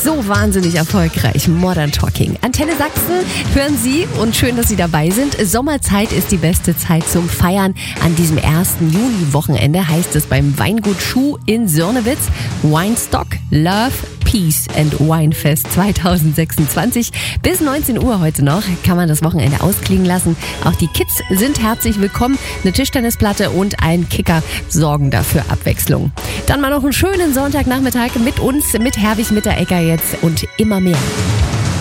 So wahnsinnig erfolgreich. Modern Talking. Antenne Sachsen hören Sie und schön, dass Sie dabei sind. Sommerzeit ist die beste Zeit zum Feiern. An diesem 1. Juli-Wochenende heißt es beim Weingut Schuh in Sörnewitz Winestock Love, Peace and Winefest 2026. Bis 19 Uhr heute noch kann man das Wochenende ausklingen lassen. Auch die Kids sind herzlich willkommen. Eine Tischtennisplatte und ein Kicker sorgen dafür Abwechslung. Dann mal noch einen schönen Sonntagnachmittag mit uns, mit Herwig Mitteregger jetzt und immer mehr.